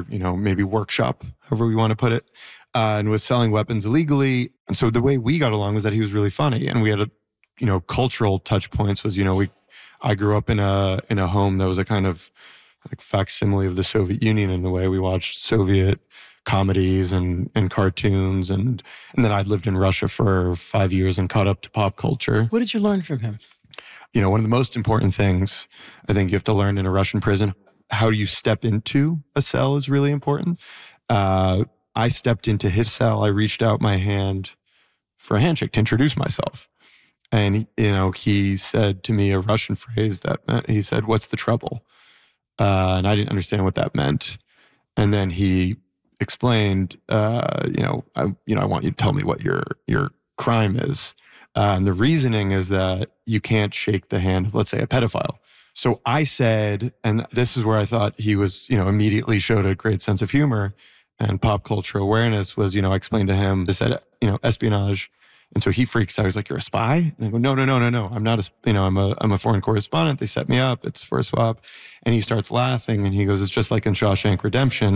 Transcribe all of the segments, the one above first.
or, maybe workshop, however we want to put it, and was selling weapons illegally. And so the way we got along was that he was really funny, and we had cultural touch points was, I grew up in a home that was a kind of like facsimile of the Soviet Union in the way we watched Soviet comedies and cartoons. And then I'd lived in Russia for 5 years and caught up to pop culture. What did you learn from him? One of the most important things I think you have to learn in a Russian prison, how you step into a cell is really important. I stepped into his cell. I reached out my hand for a handshake to introduce myself. And, he said to me a Russian phrase he said, "What's the trouble?" And I didn't understand what that meant. And then he explained, I want you to tell me what your crime is. And the reasoning is that you can't shake the hand of, let's say, a pedophile. So I said, and this is where I thought he was, immediately showed a great sense of humor and pop culture awareness was, I explained to him, I said, espionage. And so he freaks out. He's like, "You're a spy?" And I go, No. I'm not I'm a foreign correspondent. They set me up. It's for a swap. And he starts laughing and he goes, "It's just like in Shawshank Redemption.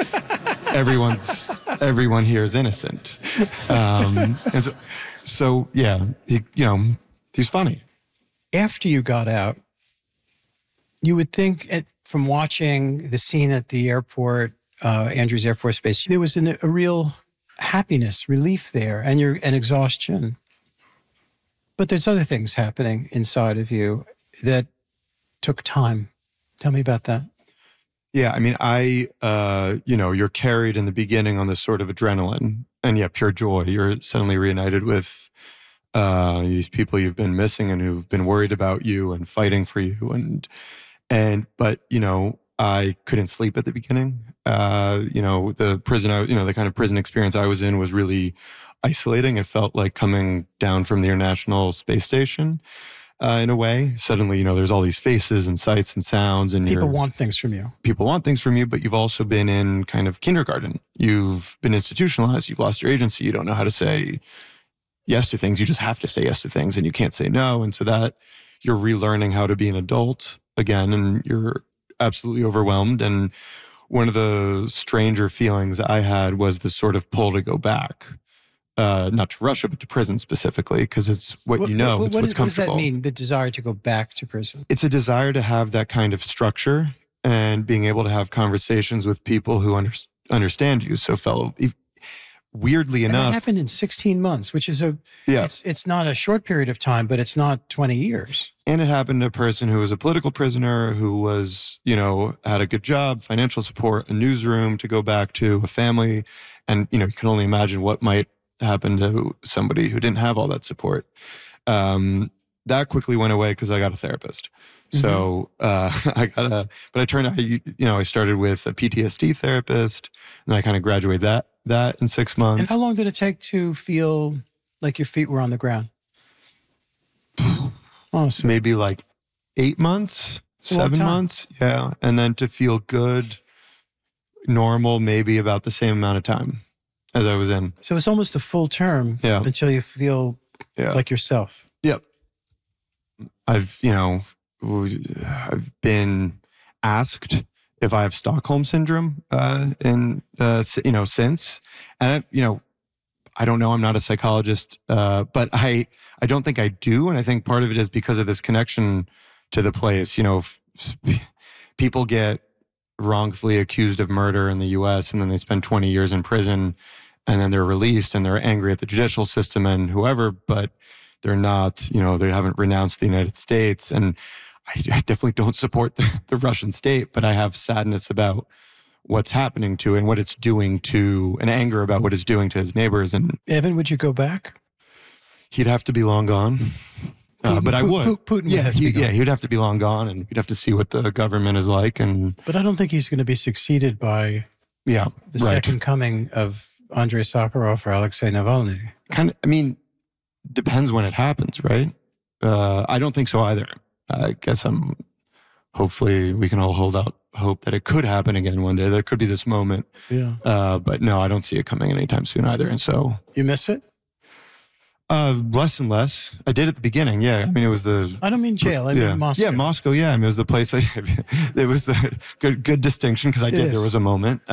Everyone here is innocent." And so yeah, he's funny. After you got out, you would think from watching the scene at the airport, Andrews Air Force Base, there was a real happiness, relief there, and exhaustion. But there's other things happening inside of you that took time. Tell me about that. Yeah, I mean, you're carried in the beginning on this sort of adrenaline and pure joy. You're suddenly reunited with these people you've been missing and who've been worried about you and fighting for you. But I couldn't sleep at the beginning. The prison, the kind of prison experience I was in was really isolating. It felt like coming down from the International Space Station in a way. Suddenly, there's all these faces and sights and sounds. And people want things from you. People want things from you, but you've also been in kind of kindergarten. You've been institutionalized. You've lost your agency. You don't know how to say yes to things. You just have to say yes to things and you can't say no. And so that you're relearning how to be an adult again, and you're absolutely overwhelmed. And one of the stranger feelings I had was this sort of pull to go back, not to Russia, but to prison specifically, because it's it's what's comfortable. What does that mean, the desire to go back to prison? It's a desire to have that kind of structure and being able to have conversations with people who understand you. So weirdly enough. That happened in 16 months, which is it's not a short period of time, but it's not 20 years. And it happened to a person who was a political prisoner, who was, had a good job, financial support, a newsroom to go back to, a family. And, you can only imagine what might happen to somebody who didn't have all that support. That quickly went away because I got a therapist. Mm-hmm. So I started with a PTSD therapist, and I kind of graduated that in 6 months. And how long did it take to feel like your feet were on the ground? Honestly. Maybe like 8 months, 7 months. Yeah. And then to feel good, normal, maybe about the same amount of time as I was in. So it's almost a full term until you feel like yourself. Yep. I've been asked if I have Stockholm syndrome since. And, I don't know. I'm not a psychologist, but I don't think I do. And I think part of it is because of this connection to the place. People get wrongfully accused of murder in the U.S. and then they spend 20 years in prison and then they're released and they're angry at the judicial system and whoever, but they're not, they haven't renounced the United States. And I definitely don't support the Russian state, but I have sadness about what's happening to it and what it's doing to, and anger about what it's doing to his neighbors. And Evan, would you go back? He'd have to be long gone. But I would. Putin would have to be gone. He'd have to be long gone, and we'd have to see what the government is like. But I don't think he's going to be succeeded by the second coming of Andrei Sakharov or Alexei Navalny. Depends when it happens, right? I don't think so either. I guess hopefully we can all hold out hope that it could happen again one day. There could be this moment. Yeah. But no, I don't see it coming anytime soon either. And so. You miss it? Less and less. I did at the beginning. Yeah. It was I don't mean jail. I mean Moscow. Yeah, Moscow. Yeah. It was the place. It was the good distinction because there was a moment.